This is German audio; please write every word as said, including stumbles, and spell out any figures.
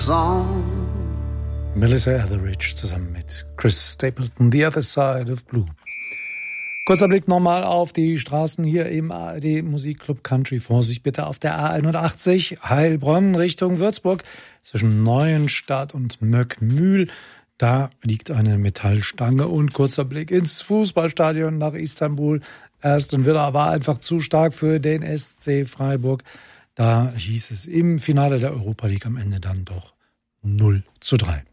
Song. Melissa Etheridge zusammen mit Chris Stapleton, The Other Side of Blue. Kurzer Blick nochmal auf die Straßen hier im A R D Musikclub Country. Vorsicht bitte auf der A einundachtzig Heilbronn Richtung Würzburg zwischen Neuenstadt und Möckmühl. Da liegt eine Metallstange und kurzer Blick ins Fußballstadion nach Istanbul. Aston Villa war einfach zu stark für den S C Freiburg. Da hieß es im Finale der Europa League am Ende dann doch null zu drei.